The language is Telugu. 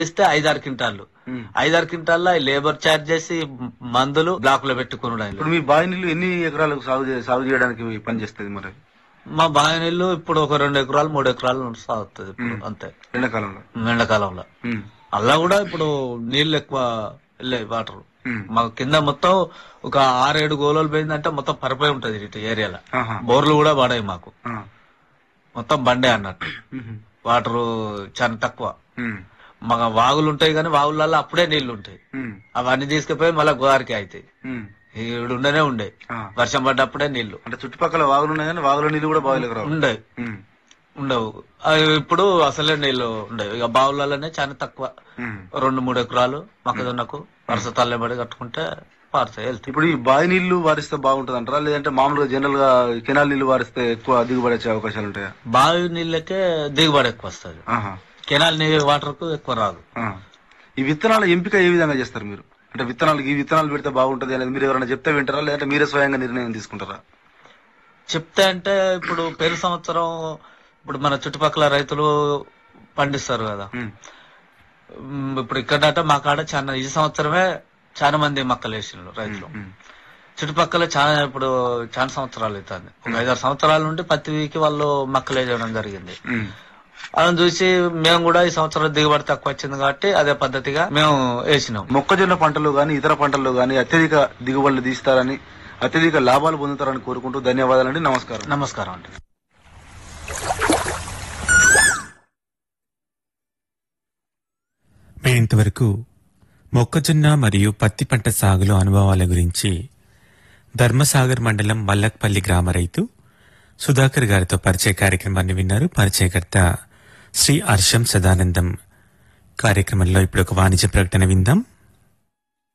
ఇస్తే 5-6 క్వింటాళ్ళు. ఉమ్. 5-6 క్వింటాల్లో లేబర్ ఛార్జ్ చేసి మందులు బ్లాక్ లో పెట్టుకున్నాడు ఆయన. ఇప్పుడు మీ బావి నీళ్లు ఎన్ని ఎకరాలకు సాగు చేయడానికి పని చేస్తుంది మరి మా బావి నీళ్లు ఇప్పుడు ఒక 2 ఎకరాలు 3 ఎకరాలు సాగుతుంది ఇప్పుడు అంతే ఎండాకాలంలో? ఎండాకాలంలో. ఉమ్. అలా కూడా ఇప్పుడు నీళ్లు ఎక్కువ వెళ్ళాయి వాటర్. ఉమ్. మా కింద మొత్తం ఒక 6-7 గోళాలు పోయిందంటే మొత్తం పరిపోయి ఉంటది ఇటు ఏరియాలో. ఆహా. బోర్లు కూడా పడాయి మాకు, ఆ. మొత్తం బండే అన్నట్టు. ఉహు. వాటర్ చాలా తక్కువ. ఉమ్. మాకు వాగులు ఉంటాయి కానీ వాగులలో అప్పుడే నీళ్లు ఉంటాయి. ఉమ్. అవన్నీ తీసుకుపోయి మళ్ళీ గోదావరికి అవుతాయి. ఉమ్. ఈడు ఉండనే ఉండే, ఆ. వర్షం పడ్డప్పుడే నీళ్లు అంటే చుట్టుపక్కల వాగులు ఉన్నాయి కానీ వాగుల నీళ్లు కూడా బావిలోకి రావు. ఉండే ఉమ్. ఉండవు. అవి ఇప్పుడు అసలే నీళ్లు ఉండవు. ఇక బావులలోనే చాలా తక్కువ. ఉమ్. 2-3 ఎకరాలు మొక్కజొన్నకు వరుస తల్లబడి కట్టుకుంటే పారుతాయి వెళ్తాయి. ఇప్పుడు ఈ బావి నీళ్లు వారిస్తే బాగుంటది అంటారా, లేదంటే మామూలుగా జనరల్ గా కెనాల్ నీళ్లు వారిస్తే ఎక్కువ దిగుబడి వచ్చే అవకాశాలు ఉంటాయా? బావి నీళ్ళకే దిగుబడి ఎక్కువ వస్తుంది, ఆహా. కెనాల్ నీళ్ళ వాటర్ కు ఎక్కువ రాదు. ఆ. ఈ విత్తనాల ఎంపిక ఏ విధంగా చేస్తారు మీరు? అంటే ఈ విత్తనాలు పెడితే బాగుంటది అనేది మీరు ఎవరైనా చెప్తే వింటారా, లేదంటే మీరే స్వయంగా నిర్ణయం తీసుకుంటారా? చెప్తే అంటే ఇప్పుడు పెరు సంవత్సరం ఇప్పుడు మన చుట్టుపక్కల రైతులు పండిస్తారు కదా. ఉమ్. ఇప్పుడు ఇక్కడ మా కాడ చాలా ఈ సంవత్సరమే చాలా మంది మొక్కలు వేసిండ్రు రైతులు. ఉమ్. చుట్టుపక్కల చాలా ఇప్పుడు చాలా సంవత్సరాలు అవుతుంది. ఒక 5-6 సంవత్సరాల నుండి పత్తికి వాళ్ళు మొక్కలు వేయడం జరిగింది. ఉమ్. అలా చూసి మేము కూడా ఈ సంవత్సరం దిగుబడి తక్కువ వచ్చింది కాబట్టి అదే పద్ధతిగా మేము వేసినాం. మొక్కజొన్న పంటలు గాని ఇతర పంటల్లో గాని అత్యధిక దిగుబడులు తీస్తారని, అత్యధిక లాభాలు పొందుతారని కోరుకుంటూ ధన్యవాదాలండి. నమస్కారం. నమస్కారం అండి. ఇంతవరకు మొక్కజొన్న మరియు పత్తి పంట సాగులో అనుభవాల గురించి ధర్మసాగర్ మండలం మల్లక్పల్లి గ్రామ రైతు సుధాకర్ గారితో పరిచయ కార్యక్రమాన్ని విన్నారు. పరిచయకర్త శ్రీ హర్షం సదానందం. కార్యక్రమంలో ఇప్పుడు ఒక వాణిజ్య ప్రకటన విందాం.